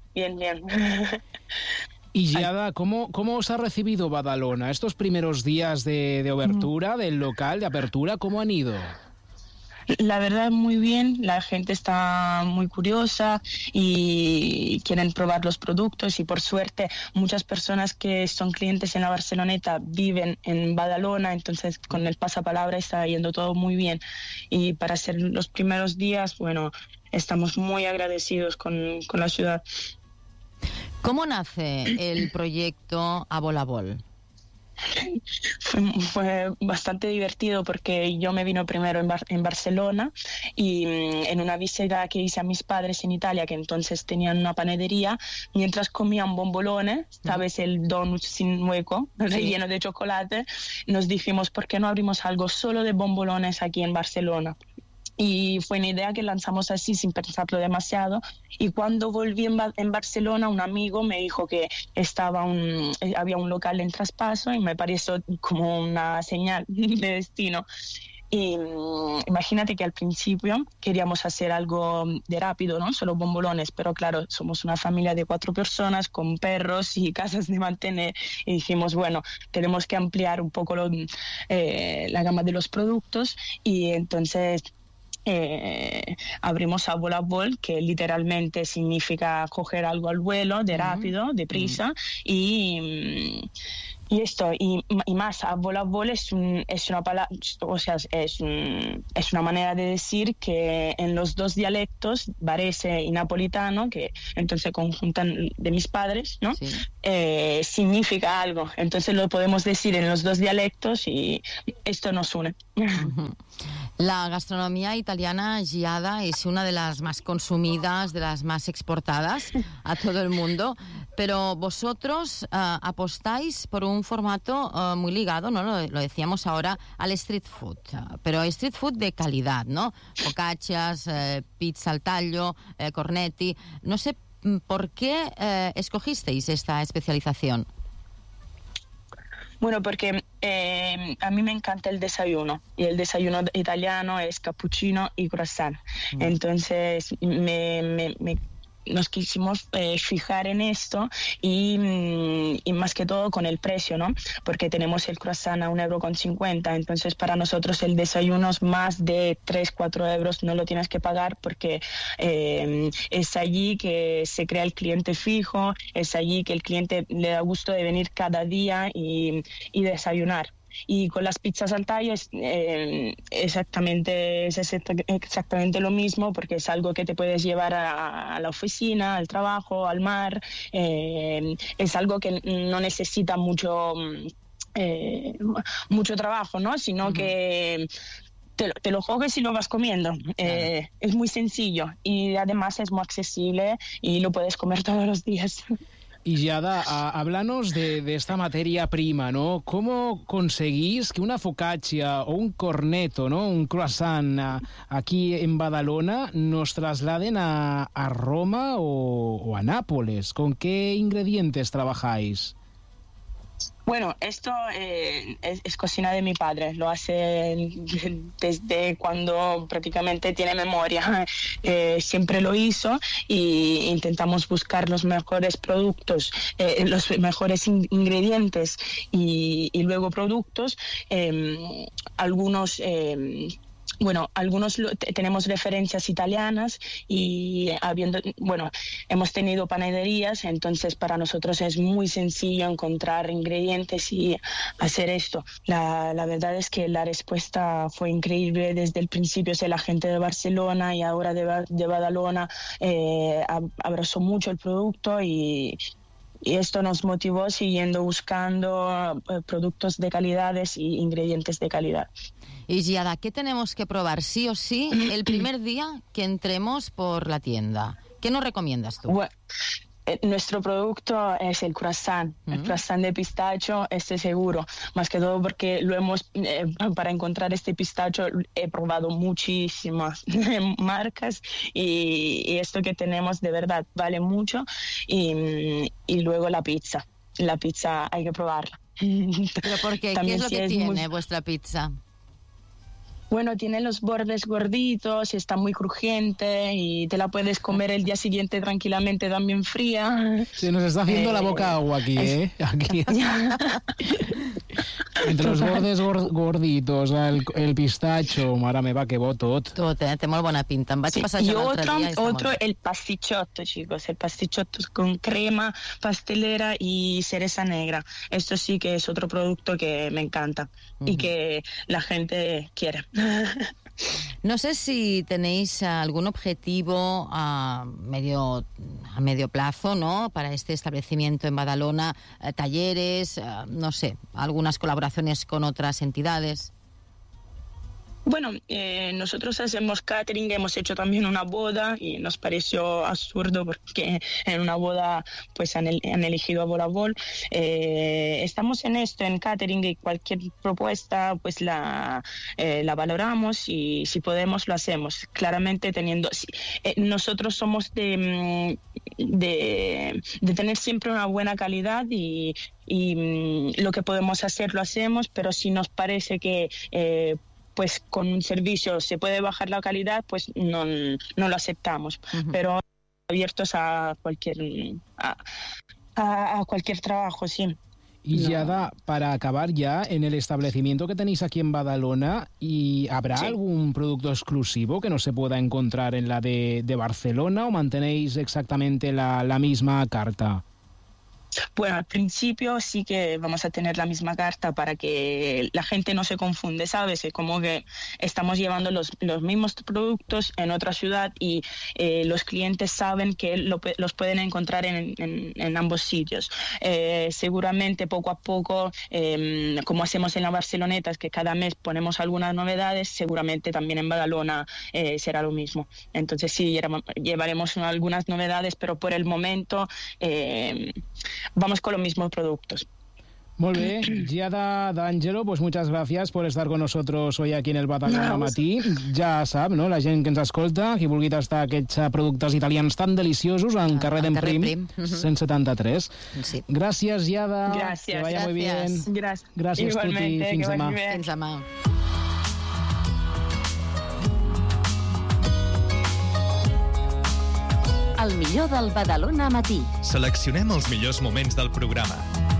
Y Giada, ¿cómo os ha recibido Badalona? Estos primeros días de apertura del local, de apertura, ¿cómo han ido? La verdad, muy bien. La gente está muy curiosa y quieren probar los productos y por suerte muchas personas que son clientes en la Barceloneta viven en Badalona, entonces con el pasapalabra está yendo todo muy bien. Y para ser los primeros días, bueno, estamos muy agradecidos con la ciudad. ¿Cómo nace el proyecto A Vol? Fue bastante divertido porque yo me vino primero en Barcelona y en una visita que hice a mis padres en Italia, que entonces tenían una panadería, mientras comían bombolones, ¿sabes? El donut sin hueco, relleno de chocolate, nos dijimos, ¿por qué no abrimos algo solo de bombolones aquí en Barcelona? Y fue una idea que lanzamos así sin pensarlo demasiado. Y cuando volví en Barcelona, un amigo me dijo que había un local en Traspaso y me pareció como una señal de destino. Y imagínate que al principio queríamos hacer algo de rápido, ¿no? Solo bombolones, pero claro, somos una familia de 4 personas con perros y casas de mantener y dijimos, bueno, tenemos que ampliar un poco la gama de los productos y entonces abrimos a Volabol, que literalmente significa coger algo al vuelo, de rápido, de prisa, y esto, y más, a Volabol es una palabra, o sea, es una manera de decir que en los 2 dialectos, varese y napolitano, que entonces conjuntan de mis padres, ¿no? Sí. Significa algo. Entonces lo podemos decir en los 2 dialectos y esto nos une. Uh-huh. La gastronomía italiana, Giada, es una de las más consumidas, de las más exportadas a todo el mundo, pero vosotros apostáis por un formato muy ligado, ¿no? Lo decíamos ahora, al street food, pero street food de calidad, ¿no? Focaccias, pizza al tallo, cornetti. No sé por qué escogisteis esta especialización. Bueno, porque a mí me encanta el desayuno y el desayuno italiano es cappuccino y croissant. Entonces nos quisimos fijar en esto y más que todo con el precio, ¿no? Porque tenemos el croissant a 1,50 €, entonces para nosotros el desayuno es más de 3-4 euros, no lo tienes que pagar porque es allí que se crea el cliente fijo, es allí que el cliente le da gusto de venir cada día y desayunar. Y con las pizzas al tallo es exactamente lo mismo, porque es algo que te puedes llevar a la oficina, al trabajo, al mar. Es algo que no necesita mucho trabajo, ¿no? Sino que te lo coges y lo vas comiendo. Es muy sencillo y además es muy accesible y lo puedes comer todos los días. Y Giada, háblanos de esta materia prima, ¿no? ¿Cómo conseguís que una focaccia o un corneto, ¿no? Un croissant aquí en Badalona nos trasladen a Roma o a Nápoles? ¿Con qué ingredientes trabajáis? Bueno, esto es cocina de mi padre, lo hace desde cuando prácticamente tiene memoria. Siempre lo hizo y intentamos buscar los mejores productos, los mejores ingredientes y luego productos. Algunos tenemos referencias italianas y hemos tenido panaderías, entonces para nosotros es muy sencillo encontrar ingredientes y hacer esto. La verdad es que la respuesta fue increíble desde el principio. La gente de Barcelona y ahora de Badalona abrazó mucho el producto y esto nos motivó siguiendo buscando productos de calidades y ingredientes de calidad. Y Giada, ¿qué tenemos que probar sí o sí el primer día que entremos por la tienda? ¿Qué nos recomiendas tú? Bueno, nuestro producto es el croissant, el croissant de pistacho, seguro. Más que todo porque para encontrar este pistacho he probado muchísimas marcas y esto que tenemos de verdad vale mucho. Y luego la pizza hay que probarla. ¿Pero por qué? ¿Qué es lo que tiene vuestra pizza? Bueno, tiene los bordes gorditos, está muy crujiente y te la puedes comer el día siguiente tranquilamente también fría. Se nos está haciendo la boca agua aquí, ¿eh? Aquí. Entre los bordes gorditos, el pistacho, mare meva, que bo tot. Tot, té molt bona pinta. Em vaig passar otro, el pastichotto, chicos. El pastichotto con crema pastelera y cereza negra. Esto sí que es otro producto que me encanta y que la gente quiere. No sé si tenéis algún objetivo a medio plazo, ¿no?, para este establecimiento en Badalona, talleres, no sé, algunas colaboraciones con otras entidades. Bueno, nosotros hacemos catering, hemos hecho también una boda y nos pareció absurdo porque en una boda pues han elegido a Volabol. Estamos en esto, en catering, y cualquier propuesta pues la valoramos y si podemos lo hacemos. Claramente nosotros somos de tener siempre una buena calidad y lo que podemos hacer lo hacemos, pero si nos parece que pues con un servicio se puede bajar la calidad, pues no lo aceptamos. Uh-huh. Pero abiertos a cualquier trabajo, sí. Y Giada, para acabar ya, en el establecimiento que tenéis aquí en Badalona, ¿habrá algún producto exclusivo que no se pueda encontrar en la de Barcelona o mantenéis exactamente la misma carta? Bueno, al principio sí que vamos a tener la misma carta para que la gente no se confunde, ¿sabes? Es como que estamos llevando los mismos productos en otra ciudad y los clientes saben que los pueden encontrar en ambos sitios. Seguramente poco a poco, como hacemos en la Barceloneta, es que cada mes ponemos algunas novedades, seguramente también en Badalona será lo mismo. Entonces sí, llevaremos algunas novedades, pero por el momento vamos con los mismos productos. Muy bien, Giada D'Angelo, pues muchas gracias por estar con nosotros hoy aquí en el Badalona Matí. Ja sap, no?, la gent que ens escolta, qui vulgui tastar aquests productes italians tan deliciosos en carrer d'Emprim 173. Sí. Gràcies, Giada. Gràcies. Que vaya muy bien. Gràcies, Tuti. Fins demà. Fins demà. El millor del Badalona Matí. Seleccionem els millors moments del programa.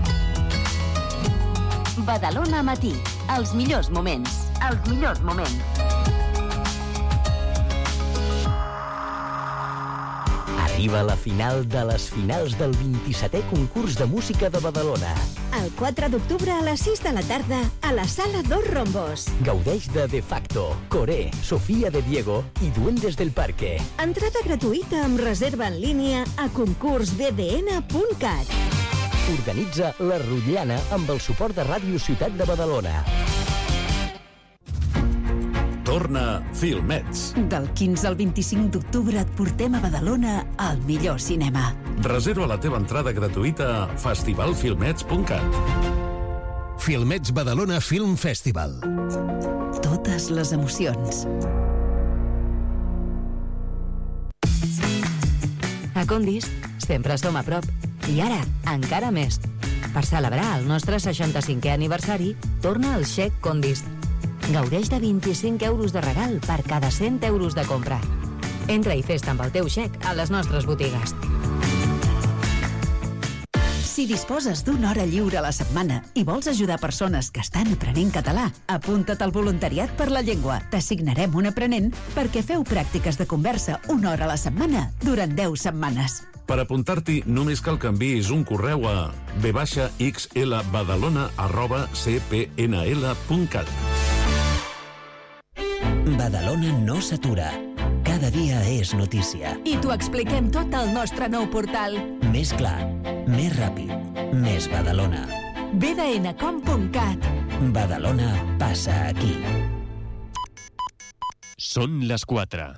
Badalona Matí. Els millors moments. Els millors moments. Arriba la final de les finals del 27è concurs de música de Badalona. El 4 d'octubre a les 6 de la tarda a la Sala Dos Rombos. Gaudeix de Facto, Coré, Sofía de Diego i Duendes del Parque. Entrada gratuïta amb reserva en línia a concursbdn.cat. Organitza la Rotllana amb el suport de Ràdio Ciutat de Badalona. Torna Filmets. Del 15 al 25 d'octubre et portem a Badalona al millor cinema. Reserva la teva entrada gratuïta a festivalfilmets.cat. Filmets Badalona Film Festival. Totes les emocions. A Condis sempre som a prop. I ara, encara més. Per celebrar el nostre 65è aniversari, torna el xec Condis. Gaudeix de 25 euros de regal per cada 100 euros de compra. Entra i fes-te amb el teu xec a les nostres botigues. Si disposes d'una hora lliure a la setmana i vols ajudar persones que estan aprenent català, apunta't al voluntariat per la llengua. T'assignarem un aprenent perquè feu pràctiques de conversa una hora a la setmana durant 10 setmanes. Per apuntar-t'hi, només cal que enviïs un correu a b-xlbadalona@cpnl.cat. Badalona no s'atura. Cada dia és notícia. I t'ho expliquem tot al nostre nou portal. Més clar, més ràpid, més Badalona. bdn.com.cat. Badalona passa aquí. Són les 4.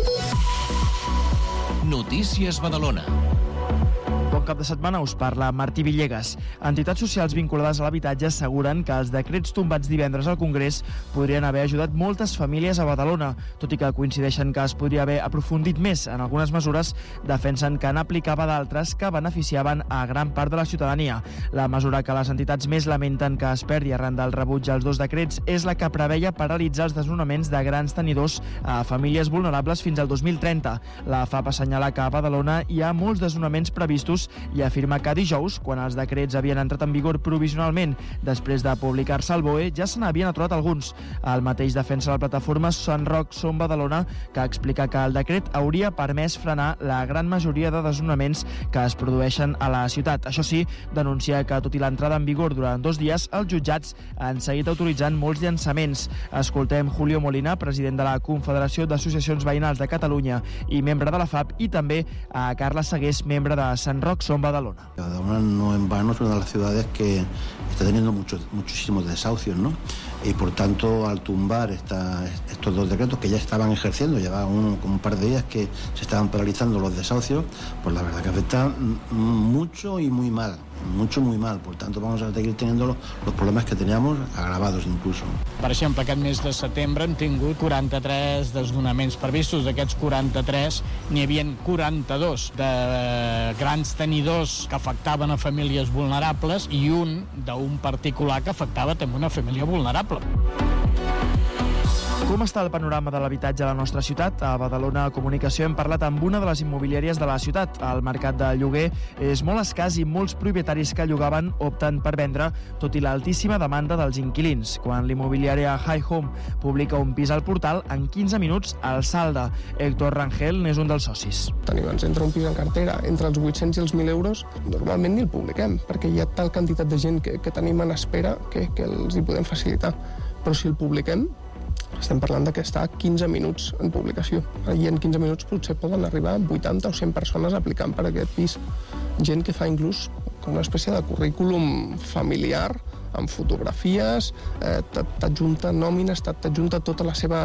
Notícies Badalona. Bon cap de setmana, us parla Martí Villegas. Entitats socials vinculades a l'habitatge asseguren que els decrets tombats divendres al Congrés podrien haver ajudat moltes famílies a Badalona, tot i que coincideixen que es podria haver aprofundit més en algunes mesures, defensen que n'aplicava d'altres que beneficiaven a gran part de la ciutadania. La mesura que les entitats més lamenten que es perdi arran del rebuig als dos decrets és la que preveia paralitzar els desnonaments de grans tenidors a famílies vulnerables fins al 2030. La FAP assenyala que a Badalona hi ha molts desnonaments previstos mesos i afirma que dijous, quan els decrets havien entrat en vigor provisionalment després de publicar-se al BOE, ja se n'havien aturat alguns. El mateix defensa la plataforma Sant Roc Som Badalona, que explica que el decret hauria permès frenar la gran majoria de desnonaments que es produeixen a la ciutat. Això sí, denuncia que, tot i l'entrada en vigor durant 2 dies, els jutjats han seguit autoritzant molts llançaments. Escoltem Julio Molina, president de la Confederació d'Associacions Veïnals de Catalunya i membre de la FAP, i també a Carles Segués, membre de Sant Roc Som Badalona. Badalona no en vano es una de las ciudades que está teniendo muchísimos desahucios, ¿no? Y por tanto, al tumbar estos 2 decretos que ya estaban ejerciendo, llevaban un par de días que se estaban paralizando los desahucios, pues la verdad que afecta mucho y muy mal. Mucho, muy mal. Por tanto, vamos a seguir teniendo los problemas que teníamos, agravados incluso. Per exemple, aquest mes de setembre hem tingut 43 desnonaments previstos. D'aquests 43, n'hi havia 42 de grans tenidors que afectaven a famílies vulnerables i un d'un particular que afectava també una família vulnerable. Com està el panorama de l'habitatge a la nostra ciutat? A Badalona Comunicació hem parlat amb una de les immobiliàries de la ciutat. El mercat de lloguer és molt escàs i molts propietaris que llogaven opten per vendre, tot i l'altíssima demanda dels inquilins. Quan l'immobiliària High Home publica un pis al portal, en 15 minuts el salda. Héctor Rangel n'és un dels socis. Tenim, ens entra un pis en cartera entre els 800 i els 1.000 euros, normalment ni el publiquem, perquè hi ha tal quantitat de gent que tenim en espera que els hi podem facilitar. Però si el publiquem, estem parlant que està a 15 minuts en publicació. I en 15 minuts potser poden arribar 80 o 100 persones aplicant per aquest pis. Gent que fa inclús una espècie de currículum familiar amb fotografies, t'adjunta nòmines, t'adjunta tota la seva